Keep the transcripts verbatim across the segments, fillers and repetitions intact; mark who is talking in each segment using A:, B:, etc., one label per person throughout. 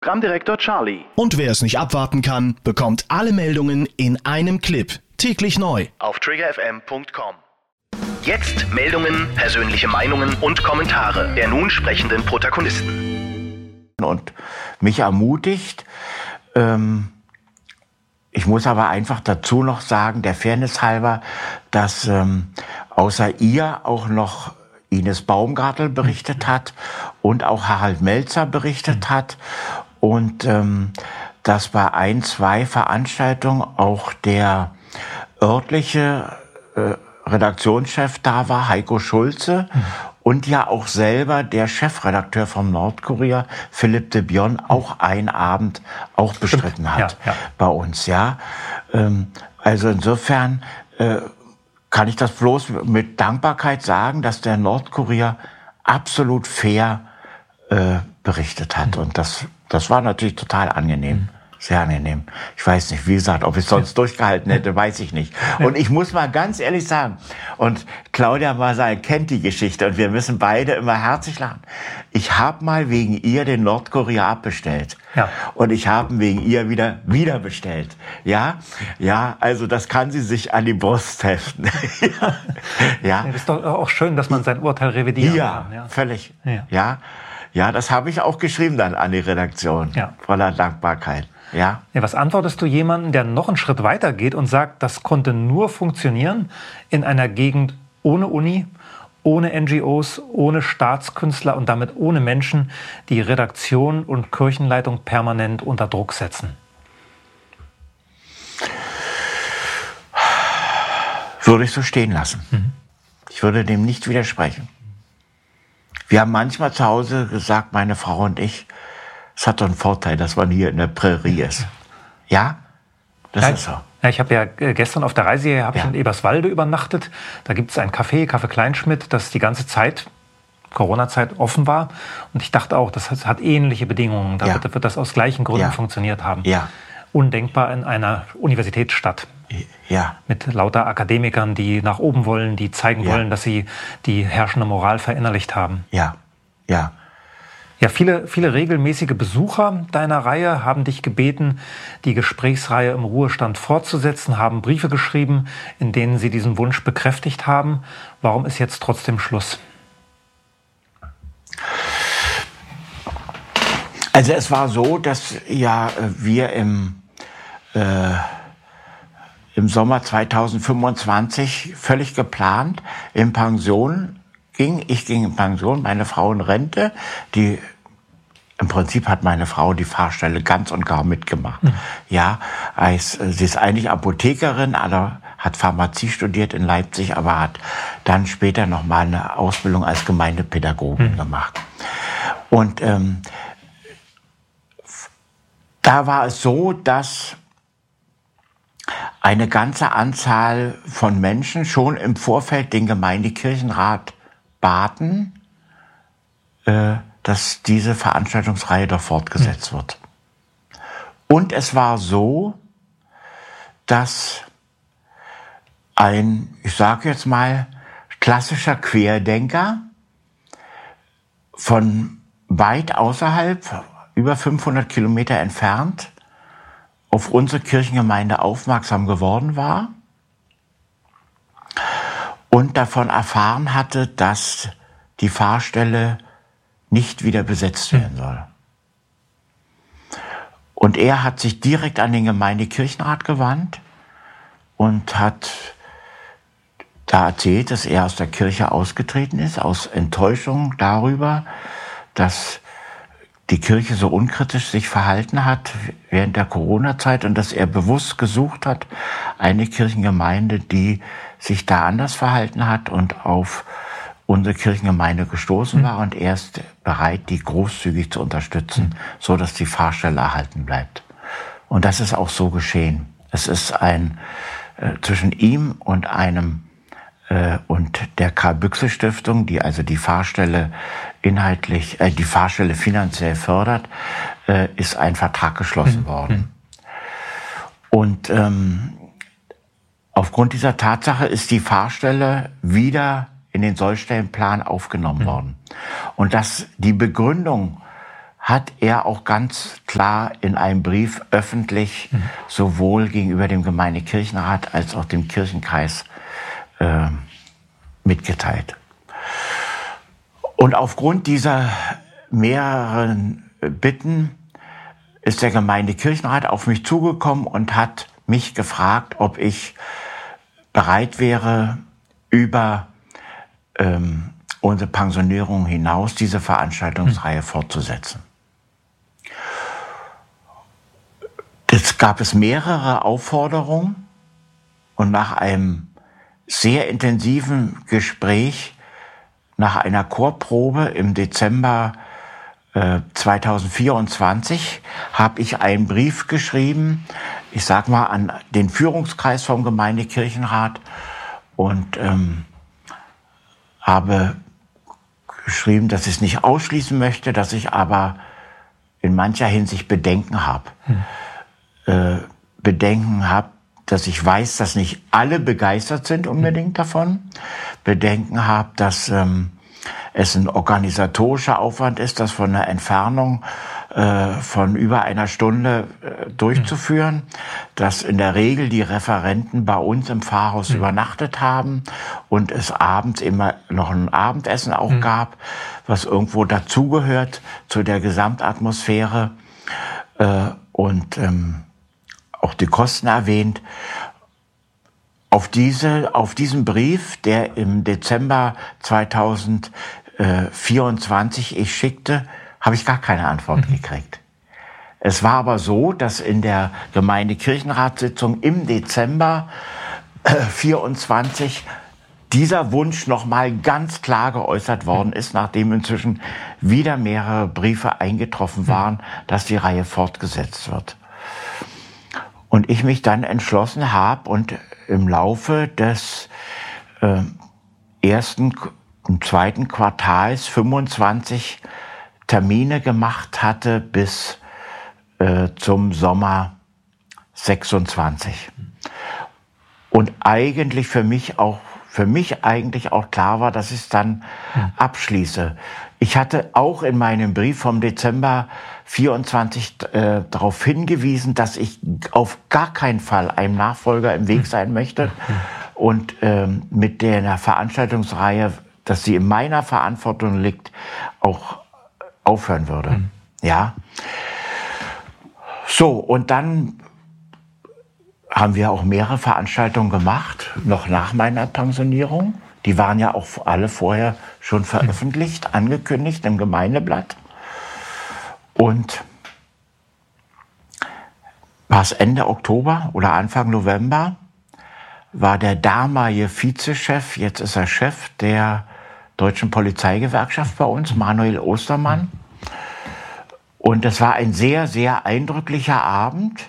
A: Programmdirektor Charlie.
B: Und wer es nicht abwarten kann, bekommt alle Meldungen in einem Clip. Täglich neu.
A: Auf trigger f m punkt com. Jetzt Meldungen, persönliche Meinungen und Kommentare der nun sprechenden Protagonisten.
C: Und mich ermutigt, ähm, ich muss aber einfach dazu noch sagen, der Fairness halber, dass ähm, außer ihr auch noch Ines Baumgartel berichtet hat und auch Harald Melzer berichtet hat und ähm, dass bei ein, zwei Veranstaltungen auch der örtliche äh, Redaktionschef da war, Heiko Schulze, mhm. und ja auch selber der Chefredakteur vom Nordkurier, Philipp de Bion, auch einen Abend auch bestritten hat ja, ja. bei uns. Ja, ähm, also insofern äh, kann ich das bloß mit Dankbarkeit sagen, dass der Nordkurier absolut fair äh, berichtet hat. Mhm. Und das, das war natürlich total angenehm. Mhm. Sehr angenehm. Ich weiß nicht, wie gesagt, ob ich sonst ja. durchgehalten hätte, weiß ich nicht. Ja. Und ich muss mal ganz ehrlich sagen, und Claudia Masay kennt die Geschichte und wir müssen beide immer herzlich lachen. Ich habe mal wegen ihr den Nordkurier abbestellt. Ja. Und ich habe wegen ihr wieder wieder bestellt. Ja, ja, also das kann sie sich an die Brust heften. ja.
D: ja. Das ist doch auch schön, dass man sein Urteil revidieren
C: ja, kann. Ja, völlig. Ja, ja, ja das habe ich auch geschrieben dann an die Redaktion. Ja. Voller Dankbarkeit. Ja.
D: Ja, was antwortest du jemandem, der noch einen Schritt weiter geht und sagt, das konnte nur funktionieren in einer Gegend ohne Uni, ohne N G Os, ohne Staatskünstler und damit ohne Menschen, die Redaktion und Kirchenleitung permanent unter Druck setzen?
C: Würde ich so stehen lassen. Mhm. Ich würde dem nicht widersprechen. Wir haben manchmal zu Hause gesagt, meine Frau und ich, es hat doch einen Vorteil, dass man hier in der Prärie ist. Ja? Das
D: ja,
C: ist so.
D: Ja, ich habe ja gestern auf der Reise hier habe ja. ich in Eberswalde übernachtet. Da gibt es ein Café, Café Kleinschmidt, das die ganze Zeit, Corona-Zeit, offen war. Und ich dachte auch, das hat ähnliche Bedingungen. Da ja. wird, wird das aus gleichen Gründen ja. funktioniert haben.
C: Ja.
D: Undenkbar in einer Universitätsstadt.
C: Ja.
D: Mit lauter Akademikern, die nach oben wollen, die zeigen ja. wollen, dass sie die herrschende Moral verinnerlicht haben.
C: Ja, ja.
D: Ja, viele, viele regelmäßige Besucher deiner Reihe haben dich gebeten, die Gesprächsreihe im Ruhestand fortzusetzen, haben Briefe geschrieben, in denen sie diesen Wunsch bekräftigt haben. Warum ist jetzt trotzdem Schluss?
C: Also es war so, dass ja wir im, äh, im Sommer zweitausendfünfundzwanzig völlig geplant in Pension ging. Ich ging in Pension, meine Frau in Rente. Die, im Prinzip hat meine Frau die Fahrstelle ganz und gar mitgemacht. Mhm. Ja, als, sie ist eigentlich Apothekerin, aber hat Pharmazie studiert in Leipzig, aber hat dann später noch mal eine Ausbildung als Gemeindepädagogin mhm. gemacht. Und ähm, da war es so, dass eine ganze Anzahl von Menschen schon im Vorfeld den Gemeindekirchenrat baten, äh, dass diese Veranstaltungsreihe doch fortgesetzt wird. Und es war so, dass ein, ich sage jetzt mal, klassischer Querdenker von weit außerhalb, über fünfhundert Kilometer entfernt, auf unsere Kirchengemeinde aufmerksam geworden war und davon erfahren hatte, dass die Fahrstelle nicht wieder besetzt werden soll. Und er hat sich direkt an den Gemeindekirchenrat gewandt und hat da erzählt, dass er aus der Kirche ausgetreten ist, aus Enttäuschung darüber, dass die Kirche so unkritisch sich verhalten hat während der Corona-Zeit und dass er bewusst gesucht hat, eine Kirchengemeinde, die sich da anders verhalten hat und auf unsere Kirchengemeinde gestoßen war, und er ist bereit, die großzügig zu unterstützen, so dass die Fahrstelle erhalten bleibt. Und das ist auch so geschehen. Es ist ein äh, zwischen ihm und einem äh, und der Karl-Büchse-Stiftung, die also die Fahrstelle inhaltlich, äh, die Fahrstelle finanziell fördert, äh, ist ein Vertrag geschlossen mhm. worden. Und ähm, aufgrund dieser Tatsache ist die Fahrstelle wieder in den Sollstellenplan aufgenommen mhm. worden. Und das, die Begründung hat er auch ganz klar in einem Brief öffentlich mhm. sowohl gegenüber dem Gemeindekirchenrat als auch dem Kirchenkreis äh, mitgeteilt. Und aufgrund dieser mehreren Bitten ist der Gemeindekirchenrat auf mich zugekommen und hat mich gefragt, ob ich bereit wäre, über ähm, unsere Pensionierung hinaus diese Veranstaltungsreihe hm. fortzusetzen. Es gab es mehrere Aufforderungen und nach einem sehr intensiven Gespräch, nach einer Chorprobe im Dezember äh, zweitausendvierundzwanzig, habe ich einen Brief geschrieben, ich sag mal, an den Führungskreis vom Gemeindekirchenrat und ähm, habe geschrieben, dass ich es nicht ausschließen möchte, dass ich aber in mancher Hinsicht Bedenken habe. Hm. Äh, Bedenken habe, dass ich weiß, dass nicht alle begeistert sind unbedingt davon. Bedenken habe, dass ähm, es ein organisatorischer Aufwand ist, das von einer Entfernung äh, von über einer Stunde äh, durchzuführen, mhm. dass in der Regel die Referenten bei uns im Pfarrhaus mhm. übernachtet haben und es abends immer noch ein Abendessen auch mhm. gab, was irgendwo dazugehört zu der Gesamtatmosphäre äh, und ähm, auch die Kosten erwähnt. Auf diese, auf diesen Brief, der im Dezember zweitausendvierundzwanzig ich schickte, habe ich gar keine Antwort mhm. gekriegt. Es war aber so, dass in der Gemeindekirchenratssitzung im Dezember vierundzwanzig dieser Wunsch nochmal ganz klar geäußert worden ist, nachdem inzwischen wieder mehrere Briefe eingetroffen waren, dass die Reihe fortgesetzt wird. Und ich mich dann entschlossen habe und im Laufe des äh, ersten und zweiten Quartals fünfundzwanzig Termine gemacht hatte bis äh, zum Sommer sechsundzwanzig. Und eigentlich für mich auch für mich eigentlich auch klar war, dass ich es dann hm. abschließe. Ich hatte auch in meinem Brief vom Dezember vierundzwanzig äh, darauf hingewiesen, dass ich auf gar keinen Fall einem Nachfolger im Weg sein möchte hm. und ähm, mit der Veranstaltungsreihe, dass sie in meiner Verantwortung liegt, auch aufhören würde. Hm. Ja. So, und dann haben wir auch mehrere Veranstaltungen gemacht, noch nach meiner Pensionierung. Die waren ja auch alle vorher schon veröffentlicht, angekündigt im Gemeindeblatt. Und war es Ende Oktober oder Anfang November, war der damalige Vizechef, jetzt ist er Chef der Deutschen Polizeigewerkschaft bei uns, Manuel Ostermann. Und es war ein sehr, sehr eindrücklicher Abend.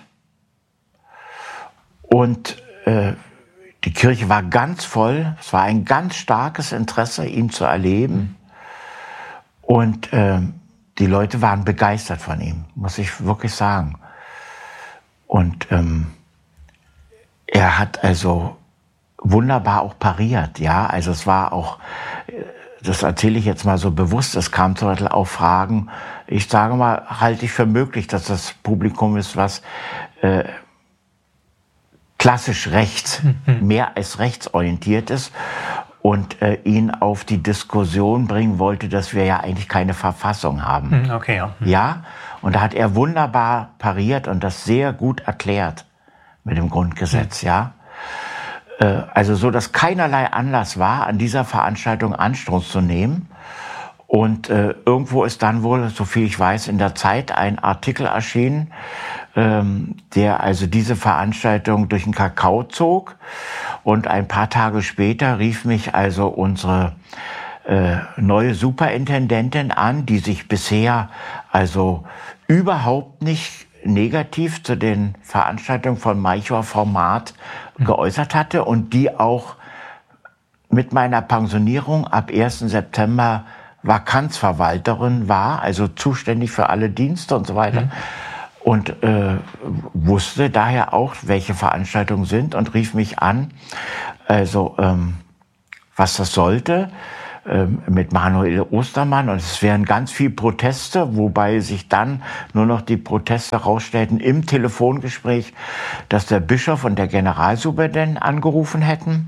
C: Und äh, die Kirche war ganz voll. Es war ein ganz starkes Interesse, ihn zu erleben. Und äh, die Leute waren begeistert von ihm, muss ich wirklich sagen. Und ähm, er hat also wunderbar auch pariert, ja. Also es war auch, das erzähle ich jetzt mal so bewusst, es kam zum Beispiel auch Fragen, ich sage mal, halte ich für möglich, dass das Publikum ist, was äh, klassisch rechts, mhm. mehr als rechtsorientiert ist und äh, ihn auf die Diskussion bringen wollte, dass wir ja eigentlich keine Verfassung haben.
D: Okay, ja. Mhm.
C: Ja, und da hat er wunderbar pariert und das sehr gut erklärt mit dem Grundgesetz, mhm. ja. Äh, also so, dass keinerlei Anlass war, an dieser Veranstaltung Anstoß zu nehmen. Und äh, irgendwo ist dann wohl, soviel ich weiß, in der Zeit ein Artikel erschienen, ähm, der also diese Veranstaltung durch den Kakao zog. Und ein paar Tage später rief mich also unsere äh, neue Superintendentin an, die sich bisher also überhaupt nicht negativ zu den Veranstaltungen von Malchower Format mhm. geäußert hatte und die auch mit meiner Pensionierung ab ersten September Vakanzverwalterin war, also zuständig für alle Dienste und so weiter. Mhm. Und äh, wusste daher auch, welche Veranstaltungen sind und rief mich an, also ähm, was das sollte. mit Manuel Ostermann und es wären ganz viele Proteste, wobei sich dann nur noch die Proteste herausstellten im Telefongespräch, dass der Bischof und der Generalsuperintendent angerufen hätten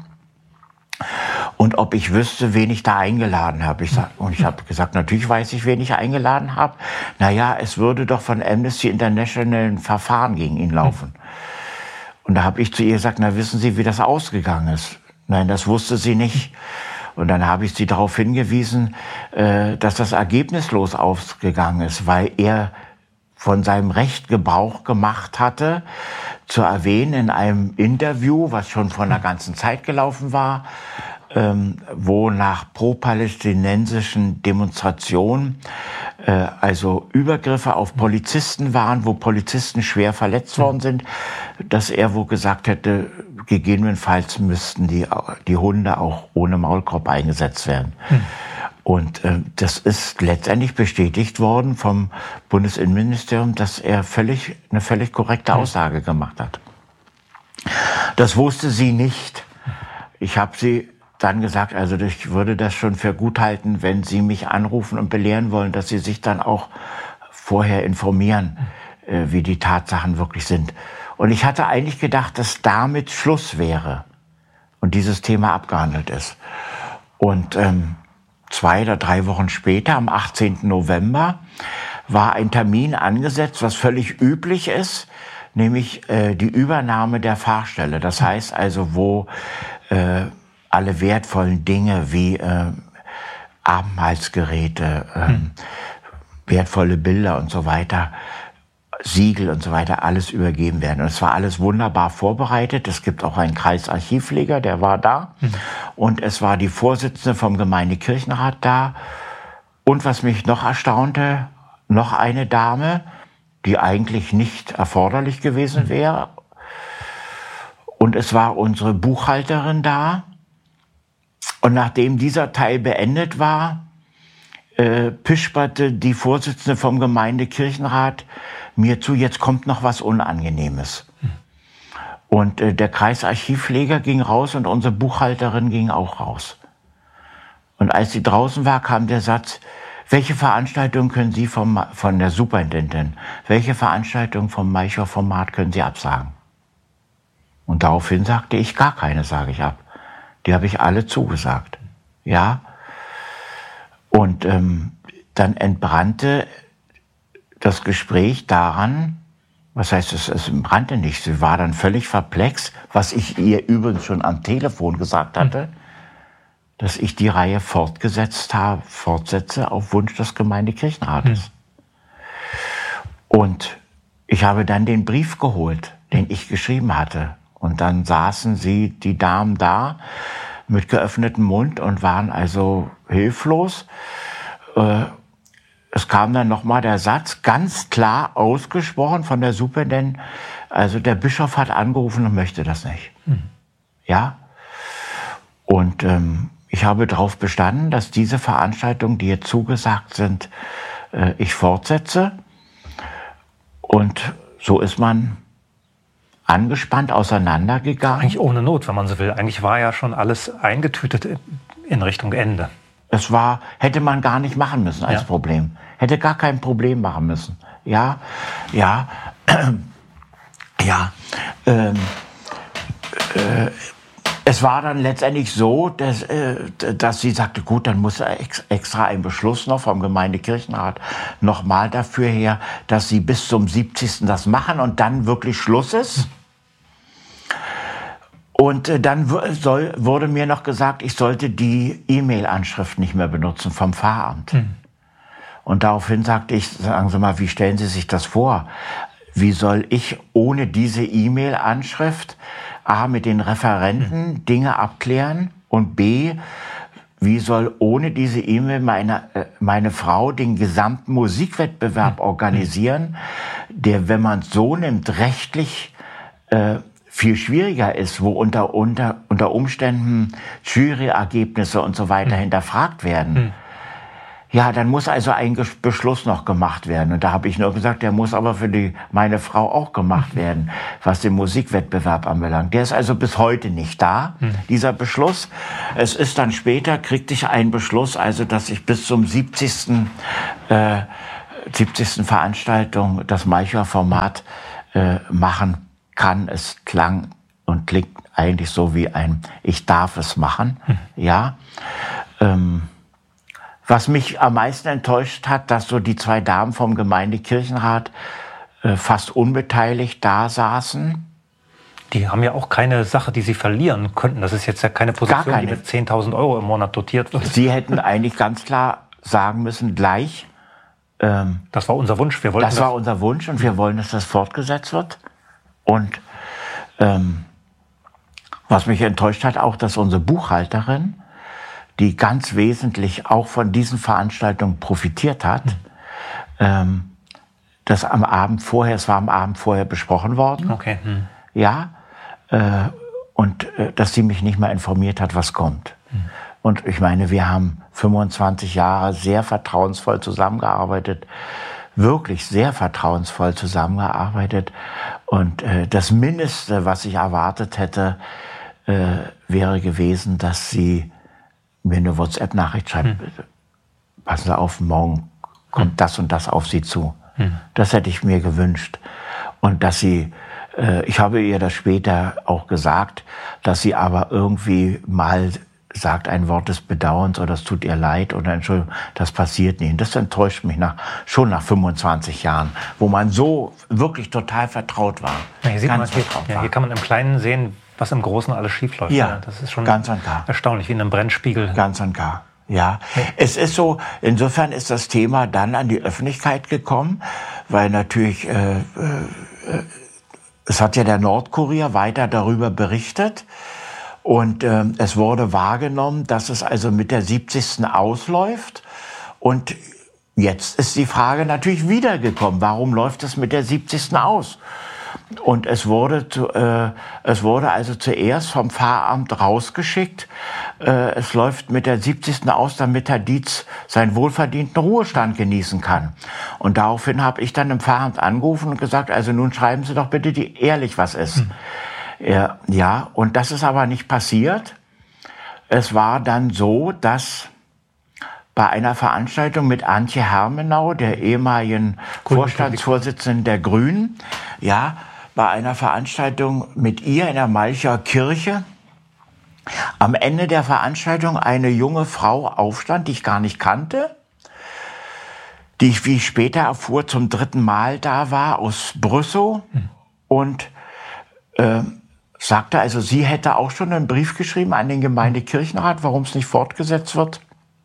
C: und ob ich wüsste, wen ich da eingeladen habe. Ich sag, und ich habe gesagt, natürlich weiß ich, wen ich eingeladen habe. Naja, es würde doch von Amnesty International ein Verfahren gegen ihn laufen. Und da habe ich zu ihr gesagt, na wissen Sie, wie das ausgegangen ist? Nein, das wusste sie nicht. Und dann habe ich sie darauf hingewiesen, äh, dass das ergebnislos ausgegangen ist, weil er von seinem Recht Gebrauch gemacht hatte, zu erwähnen in einem Interview, was schon vor einer ganzen Zeit gelaufen war, ähm, wo nach pro-palästinensischen Demonstrationen äh, also Übergriffe auf Polizisten waren, wo Polizisten schwer verletzt worden sind, dass er wohl gesagt hätte, gegebenenfalls müssten die, die Hunde auch ohne Maulkorb eingesetzt werden. Hm. Und äh, das ist letztendlich bestätigt worden vom Bundesinnenministerium, dass er völlig, eine völlig korrekte Aussage gemacht hat. Das wusste sie nicht. Ich habe sie dann gesagt, also ich würde das schon für gut halten, wenn Sie mich anrufen und belehren wollen, dass Sie sich dann auch vorher informieren, äh, wie die Tatsachen wirklich sind. Und ich hatte eigentlich gedacht, dass damit Schluss wäre und dieses Thema abgehandelt ist. Und ähm, zwei oder drei Wochen später, am achtzehnten November, war ein Termin angesetzt, was völlig üblich ist, nämlich äh, die Übernahme der Pfarrstelle. Das heißt also, wo äh, alle wertvollen Dinge wie äh, Abendmahlsgeräte, äh, hm. wertvolle Bilder und so weiter, Siegel und so weiter, alles übergeben werden. Und es war alles wunderbar vorbereitet. Es gibt auch einen Kreisarchivpfleger, der war da. Mhm. Und es war die Vorsitzende vom Gemeindekirchenrat da. Und was mich noch erstaunte, noch eine Dame, die eigentlich nicht erforderlich gewesen mhm. wäre. Und es war unsere Buchhalterin da. Und nachdem dieser Teil beendet war, äh, pisperte die Vorsitzende vom Gemeindekirchenrat mir zu, jetzt kommt noch was Unangenehmes. Hm. Und äh, der Kreisarchivpfleger ging raus und unsere Buchhalterin ging auch raus. Und als sie draußen war, kam der Satz, welche Veranstaltung können Sie vom, von der Superintendentin, welche Veranstaltung vom Maischau-Format können Sie absagen? Und daraufhin sagte ich, gar keine sage ich ab. Die habe ich alle zugesagt. Ja. Und ähm, dann entbrannte das Gespräch daran, was heißt, es, es brannte nicht. Sie war dann völlig perplex, was ich ihr übrigens schon am Telefon gesagt hatte, dass ich die Reihe fortgesetzt habe, fortsetze auf Wunsch des Gemeindekirchenrates. Hm. Und ich habe dann den Brief geholt, den ich geschrieben hatte. Und dann saßen sie, die Damen da, mit geöffnetem Mund und waren also hilflos. Äh, Es kam dann nochmal der Satz, ganz klar ausgesprochen von der Superintendentin, also der Bischof hat angerufen und möchte das nicht. Mhm. Ja. Und ähm, ich habe darauf bestanden, dass diese Veranstaltungen, die jetzt zugesagt sind, äh, ich fortsetze. Und so ist man angespannt auseinandergegangen.
D: Eigentlich ohne Not, wenn man so will. Eigentlich war ja schon alles eingetütet in Richtung Ende.
C: Es war, hätte man gar nicht machen müssen als
D: ja.
C: Problem. Hätte gar kein Problem machen müssen. Ja, ja, ja. Ähm, äh, es war dann letztendlich so, dass, äh, dass sie sagte, gut, dann muss ex extra ein Beschluss noch vom Gemeindekirchenrat nochmal dafür her, dass sie bis zum siebzigsten das machen und dann wirklich Schluss ist. Und äh, dann soll, wurde mir noch gesagt, ich sollte die E-Mail-Anschrift nicht mehr benutzen vom Pfarramt. Hm. Und daraufhin sagte ich, sagen Sie mal, wie stellen Sie sich das vor? Wie soll ich ohne diese E-Mail-Anschrift A, mit den Referenten hm. Dinge abklären und B, wie soll ohne diese E-Mail meine, äh, meine Frau den gesamten Musikwettbewerb hm. organisieren, der, wenn man es so nimmt, rechtlich äh, viel schwieriger ist, wo unter, unter, unter Umständen Juryergebnisse und so weiter hm. hinterfragt werden. Hm. Ja, dann muss also ein Ges- Beschluss noch gemacht werden. Und da habe ich nur gesagt, der muss aber für die, meine Frau auch gemacht werden, was den Musikwettbewerb anbelangt. Der ist also bis heute nicht da, mhm. dieser Beschluss. Es ist dann später, kriegte ich einen Beschluss, also dass ich bis zum siebzigsten. Äh, siebzigsten Veranstaltung das Malchoir-Format äh, machen kann. Es klang und klingt eigentlich so wie ein Ich darf es machen. Mhm. Ja. Ähm, Was mich am meisten enttäuscht hat, dass so die zwei Damen vom Gemeindekirchenrat äh, fast unbeteiligt da saßen.
D: Die haben ja auch keine Sache, die sie verlieren könnten. Das ist jetzt ja keine Position, keine. die mit zehntausend Euro im Monat dotiert wird.
C: Sie hätten eigentlich ganz klar sagen müssen, gleich. Ähm,
D: das war unser Wunsch. Wir wollten
C: das, das war unser Wunsch und wir wollen, dass das fortgesetzt wird. Und ähm, was mich enttäuscht hat, auch, dass unsere Buchhalterin, die ganz wesentlich auch von diesen Veranstaltungen profitiert hat, mhm. ähm, das am Abend vorher, es war am Abend vorher besprochen worden.
D: Okay. Mhm.
C: Ja, äh, und äh, dass sie mich nicht mal informiert hat, was kommt. Mhm. Und ich meine, wir haben fünfundzwanzig Jahre sehr vertrauensvoll zusammengearbeitet, wirklich sehr vertrauensvoll zusammengearbeitet. Und äh, das Mindeste, was ich erwartet hätte, äh, wäre gewesen, dass sie mir eine WhatsApp-Nachricht schreibt, hm. passen Sie auf, morgen kommt hm. das und das auf Sie zu. Hm. Das hätte ich mir gewünscht. Und dass sie, äh, ich habe ihr das später auch gesagt, dass sie aber irgendwie mal sagt ein Wort des Bedauerns oder es tut ihr leid oder Entschuldigung, das passiert nicht. Und das enttäuscht mich nach, schon nach fünfundzwanzig Jahren, wo man so wirklich total vertraut war.
D: Ja, hier, sieht man, hier, ja, hier kann man im Kleinen sehen, was im Großen alles schiefläuft.
C: Ja,
D: das ist schon
C: ganz und gar.
D: Erstaunlich, wie in einem Brennspiegel.
C: Ganz und gar, ja. ja. Es ist so, insofern ist das Thema dann an die Öffentlichkeit gekommen, weil natürlich, äh, äh, es hat ja der Nordkurier weiter darüber berichtet und äh, es wurde wahrgenommen, dass es also mit der siebzigsten ausläuft und jetzt ist die Frage natürlich wiedergekommen, warum läuft es mit der siebzigsten aus? Und es wurde, zu, äh, es wurde also zuerst vom Pfarramt rausgeschickt, äh, es läuft mit der siebzigsten aus, damit Herr Dietz seinen wohlverdienten Ruhestand genießen kann. Und daraufhin habe ich dann im Pfarramt angerufen und gesagt, also nun schreiben Sie doch bitte die ehrlich, was ist. Hm. Ja, ja, und das ist aber nicht passiert. Es war dann so, dass bei einer Veranstaltung mit Antje Hermenau, der ehemaligen Vorstandsvorsitzenden der Grünen, ja, bei einer Veranstaltung mit ihr in der Malchoir Kirche, am Ende der Veranstaltung eine junge Frau aufstand, die ich gar nicht kannte, die ich, wie ich später erfuhr, zum dritten Mal da war, aus Brüssow, hm. und äh, sagte, also sie hätte auch schon einen Brief geschrieben an den Gemeindekirchenrat, warum es nicht fortgesetzt wird.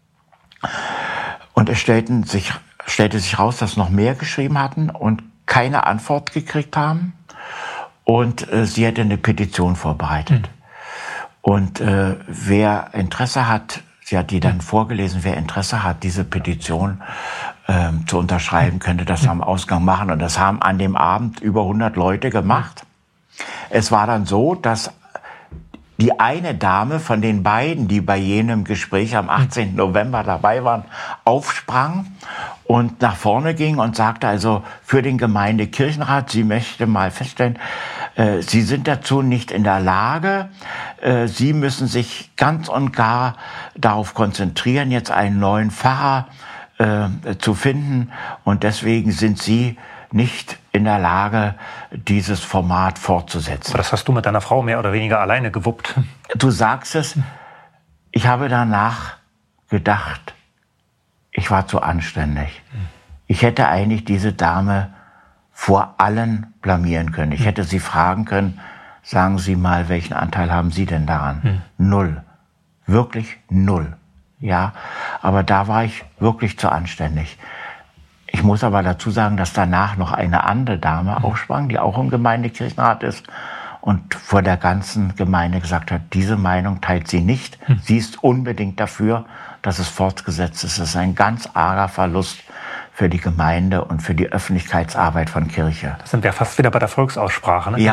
C: Und es stellten sich, stellte sich raus, dass noch mehr geschrieben hatten und keine Antwort gekriegt haben. Und äh, sie hätte eine Petition vorbereitet. Mhm. Und äh, wer Interesse hat, sie hat die dann mhm. vorgelesen, wer Interesse hat, diese Petition äh, zu unterschreiben, könnte das mhm. am Ausgang machen. Und das haben an dem Abend über hundert Leute gemacht. Es war dann so, dass die eine Dame von den beiden, die bei jenem Gespräch am achtzehnten November dabei waren, aufsprang und nach vorne ging und sagte also für den Gemeindekirchenrat, sie möchte mal feststellen, äh, Sie sind dazu nicht in der Lage, äh, Sie müssen sich ganz und gar darauf konzentrieren, jetzt einen neuen Pfarrer äh, zu finden und deswegen sind Sie nicht in der Lage, dieses Format fortzusetzen.
D: Aber das hast du mit deiner Frau mehr oder weniger alleine gewuppt.
C: Du sagst es, ich habe danach gedacht, ich war zu anständig. Ich hätte eigentlich diese Dame vor allen blamieren können. Ich hätte sie fragen können, sagen Sie mal, welchen Anteil haben Sie denn daran? Hm. Null. Wirklich null. Ja, aber da war ich wirklich zu anständig. Ich muss aber dazu sagen, dass danach noch eine andere Dame mhm. aufsprang, die auch im Gemeindekirchenrat ist und vor der ganzen Gemeinde gesagt hat, diese Meinung teilt sie nicht. Mhm. Sie ist unbedingt dafür, dass es fortgesetzt ist. Es ist ein ganz arger Verlust für die Gemeinde und für die Öffentlichkeitsarbeit von Kirche.
D: Da sind wir fast wieder bei der Volksaussprache, ne?
C: Ja,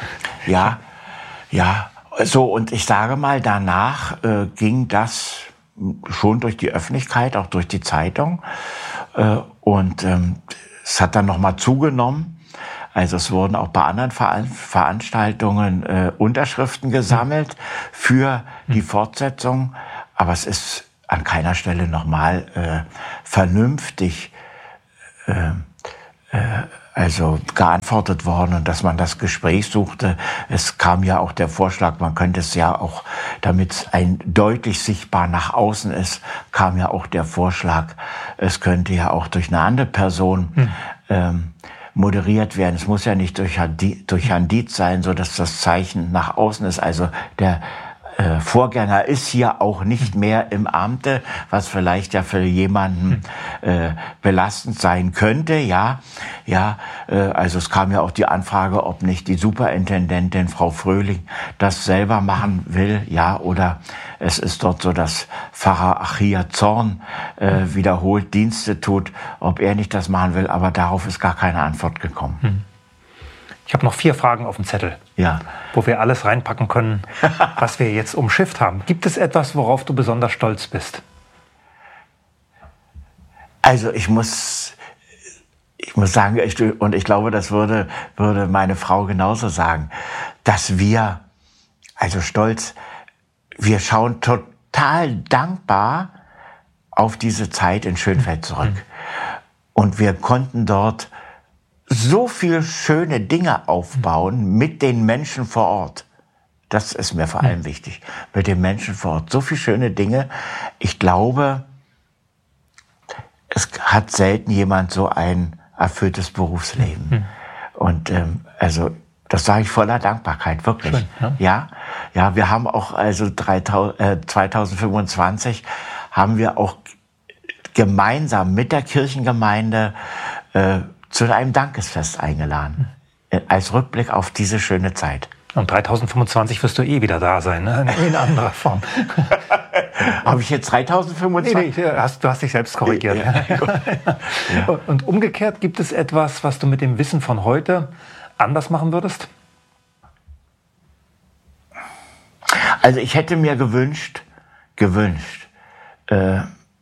C: ja, ja. So, und ich sage mal, danach äh, ging das schon durch die Öffentlichkeit, auch durch die Zeitung. Äh, und ähm, es hat dann nochmal zugenommen. Also es wurden auch bei anderen Veranstaltungen äh, Unterschriften gesammelt für die Fortsetzung. Aber es ist an keiner Stelle nochmal äh, vernünftig äh, äh, also geantwortet worden und dass man das Gespräch suchte. Es kam ja auch der Vorschlag, man könnte es ja auch, damit es ein deutlich sichtbar nach außen ist, kam ja auch der Vorschlag, es könnte ja auch durch eine andere Person hm. ähm, moderiert werden. Es muss ja nicht durch Herrn, durch Herrn Dietz sein, so dass das Zeichen nach außen ist. Also der Äh, Vorgänger ist hier auch nicht mehr im Amte, was vielleicht ja für jemanden äh, belastend sein könnte, ja, ja, äh, also es kam ja auch die Anfrage, ob nicht die Superintendentin Frau Fröhling das selber machen will, ja, oder es ist dort so, dass Pfarrer Achia Zorn äh, wiederholt Dienste tut, ob er nicht das machen will, aber darauf ist gar keine Antwort gekommen. Hm.
D: Ich habe noch vier Fragen auf dem Zettel,
C: ja.
D: wo wir alles reinpacken können, was wir jetzt umschifft haben. Gibt es etwas, worauf du besonders stolz bist?
C: Also ich muss, ich muss sagen, ich, und ich glaube, das würde, würde meine Frau genauso sagen, dass wir, also stolz, wir schauen total dankbar auf diese Zeit in Schönfeld zurück. Mhm. Und wir konnten dort so viel schöne Dinge aufbauen mit den Menschen vor Ort. Das ist mir vor allem wichtig. Mit den Menschen vor Ort. So viele schöne Dinge. Ich glaube, es hat selten jemand so ein erfülltes Berufsleben. Hm. Und ähm, also das sage ich voller Dankbarkeit, wirklich. Schön, ja? ja, ja, wir haben auch also dreitausend, äh, zweitausendfünfundzwanzig haben wir auch gemeinsam mit der Kirchengemeinde äh, zu einem Dankesfest eingeladen, als Rückblick auf diese schöne Zeit.
D: Und dreitausendfünfundzwanzig wirst du eh wieder da sein, ne? In anderer Form.
C: Habe ich jetzt dreitausendfünfundzwanzig?
D: Nee, nee, hast, du hast dich selbst korrigiert. Ja, ja. Ja. Und umgekehrt, gibt es etwas, was du mit dem Wissen von heute anders machen würdest?
C: Also ich hätte mir gewünscht, gewünscht, äh,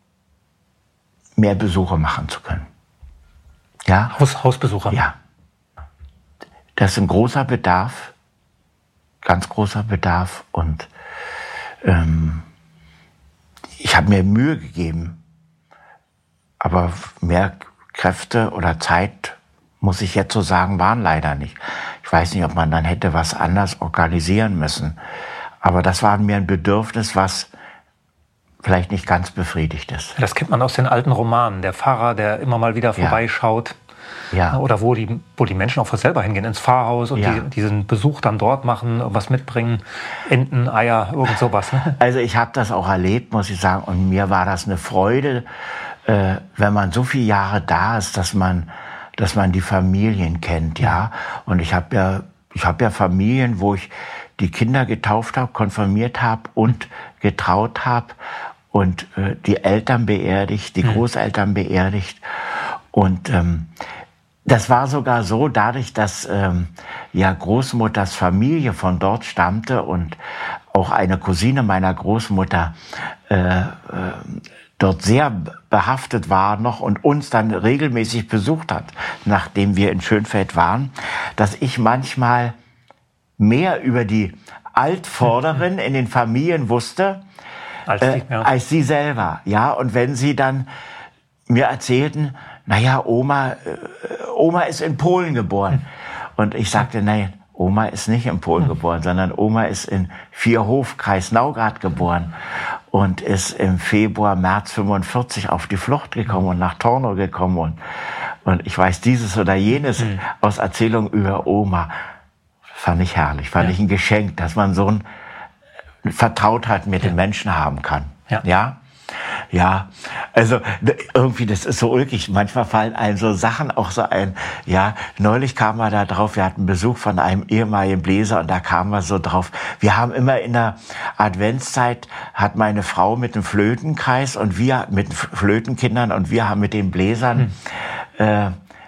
C: mehr Besuche machen zu können. Ja.
D: Haus, Hausbesucher?
C: Ja. Das ist ein großer Bedarf, ganz großer Bedarf. Und ähm, ich habe mir Mühe gegeben, aber mehr Kräfte oder Zeit, muss ich jetzt so sagen, waren leider nicht. Ich weiß nicht, ob man dann hätte was anders organisieren müssen. Aber das war mir ein Bedürfnis, was vielleicht nicht ganz befriedigt ist.
D: Das kennt man aus den alten Romanen. Der Pfarrer, der immer mal wieder vorbeischaut. Ja. Oder wo die, wo die Menschen auch selber hingehen, ins Pfarrhaus und ja. die, diesen Besuch dann dort machen, was mitbringen, Enten, Eier, irgend sowas. Ne?
C: Also ich habe das auch erlebt, muss ich sagen. Und mir war das eine Freude, äh, wenn man so viele Jahre da ist, dass man, dass man die Familien kennt. Ja. Und ich habe ja, ich habe ja Familien, wo ich die Kinder getauft habe, konfirmiert habe und getraut habe. Und äh, die Eltern beerdigt, die Großeltern beerdigt. Und ähm, das war sogar so, dadurch, dass ähm, ja Großmutters Familie von dort stammte und auch eine Cousine meiner Großmutter äh, äh, dort sehr behaftet war noch und uns dann regelmäßig besucht hat, nachdem wir in Schönfeld waren, dass ich manchmal mehr über die Altvorderen in den Familien wusste, Als, die, ja. äh, als sie selber, ja. Und wenn sie dann mir erzählten, naja, Oma, äh, Oma ist in Polen geboren. Hm. Und ich sagte, nein, Oma ist nicht in Polen hm. geboren, sondern Oma ist in Vierhof, Kreis Naugardt geboren und ist im Februar, März fünfundvierzig auf die Flucht gekommen und nach Tornow gekommen. Und, und ich weiß dieses oder jenes hm. aus Erzählungen über Oma. Fand ich herrlich, fand ja. ich ein Geschenk, dass man so ein Vertrautheit mit ja. den Menschen haben kann. Ja. ja? Ja, also irgendwie, das ist so ulkig. Manchmal fallen einem so Sachen auch so ein. Ja, neulich kamen wir da drauf, wir hatten Besuch von einem ehemaligen Bläser und da kamen wir so drauf. Wir haben immer in der Adventszeit, hat meine Frau mit dem Flötenkreis und wir mit den Flötenkindern und wir haben mit den Bläsern hm. äh,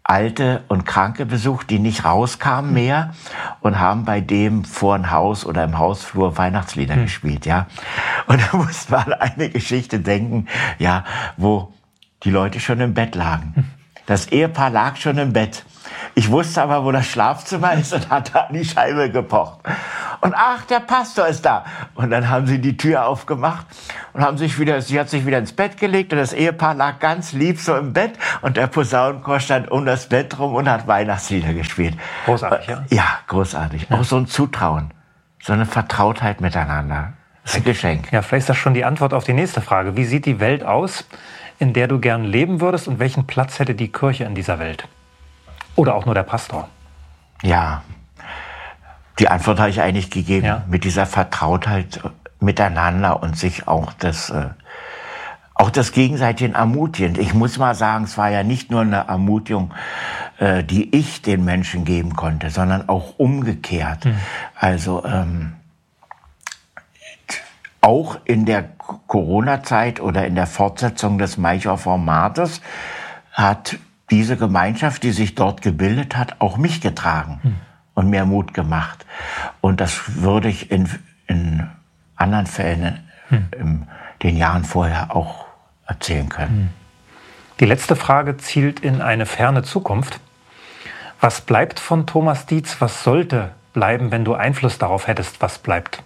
C: Alte und Kranke besucht, die nicht rauskamen mehr und haben bei dem vor dem Haus oder im Hausflur Weihnachtslieder mhm. gespielt, ja. Und da musste man an eine Geschichte denken, ja, wo die Leute schon im Bett lagen. Das Ehepaar lag schon im Bett. Ich wusste aber, wo das Schlafzimmer ist und hatte an die Scheibe gepocht. Und ach, der Pastor ist da. Und dann haben sie die Tür aufgemacht und haben sich wieder, sie hat sich wieder ins Bett gelegt und das Ehepaar lag ganz lieb so im Bett und der Posaunenchor stand um das Bett rum und hat Weihnachtslieder gespielt.
D: Großartig, ja?
C: Ja, großartig. Ja. Auch so ein Zutrauen, so eine Vertrautheit miteinander. Das ist ein Geschenk.
D: Ja, vielleicht ist das schon die Antwort auf die nächste Frage. Wie sieht die Welt aus, in der du gern leben würdest und welchen Platz hätte die Kirche in dieser Welt? Oder auch nur der Pastor?
C: Ja, die Antwort habe ich eigentlich gegeben. Ja. Mit dieser Vertrautheit miteinander und sich auch das, äh, auch das gegenseitige Ermutigen. Ich muss mal sagen, es war ja nicht nur eine Ermutigung, äh, die ich den Menschen geben konnte, sondern auch umgekehrt. Mhm. Also ähm, auch in der Corona-Zeit oder in der Fortsetzung des Maicher Formates hat diese Gemeinschaft, die sich dort gebildet hat, auch mich getragen hm. und mir Mut gemacht. Und das würde ich in, in anderen Fällen hm. in den Jahren vorher auch erzählen können.
D: Die letzte Frage zielt in eine ferne Zukunft. Was bleibt von Thomas Dietz? Was sollte bleiben, wenn du Einfluss darauf hättest, was bleibt?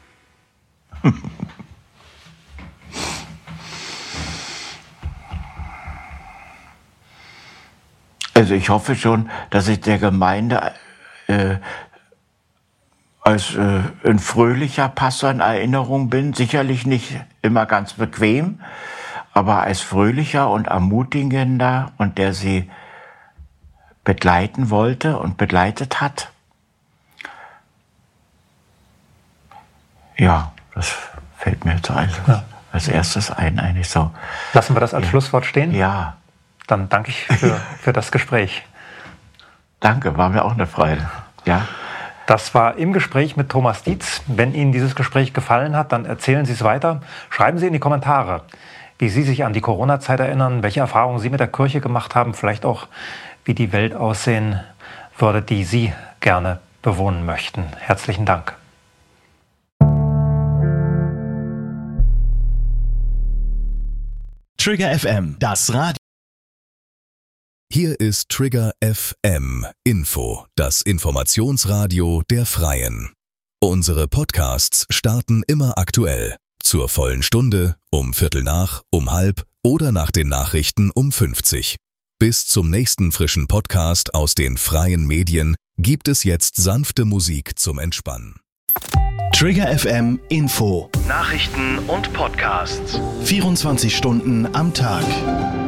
C: Also ich hoffe schon, dass ich der Gemeinde äh, als äh, ein fröhlicher Pastor in Erinnerung bin. Sicherlich nicht immer ganz bequem, aber als fröhlicher und ermutigender und der sie begleiten wollte und begleitet hat. Ja, das fällt mir jetzt als, ja. als erstes ein, eigentlich so.
D: Lassen wir das als ja. Schlusswort stehen?
C: Ja.
D: Dann danke ich für, für das Gespräch.
C: Danke, war mir auch eine Freude. Ja.
D: Das war im Gespräch mit Thomas Dietz. Wenn Ihnen dieses Gespräch gefallen hat, dann erzählen Sie es weiter. Schreiben Sie in die Kommentare, wie Sie sich an die Corona-Zeit erinnern, welche Erfahrungen Sie mit der Kirche gemacht haben, vielleicht auch, wie die Welt aussehen würde, die Sie gerne bewohnen möchten. Herzlichen Dank.
B: Trigger F M, das Radio.
E: Hier ist Trigger F M Info, das Informationsradio der Freien. Unsere Podcasts starten immer aktuell. Zur vollen Stunde, um Viertel nach, um halb oder nach den Nachrichten um fünfzig. Bis zum nächsten frischen Podcast aus den freien Medien gibt es jetzt sanfte Musik zum Entspannen.
B: Trigger F M Info.
A: Nachrichten und Podcasts.
B: vierundzwanzig Stunden am Tag.